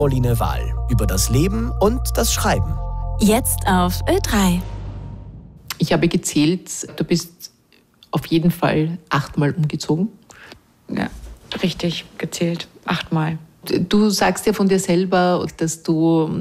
Pauline Wahl über das Leben und das Schreiben. Jetzt auf Ö3. Ich habe gezählt, du bist auf jeden Fall 8-mal umgezogen. Ja, richtig gezählt. 8-mal. Du sagst ja von dir selber, dass du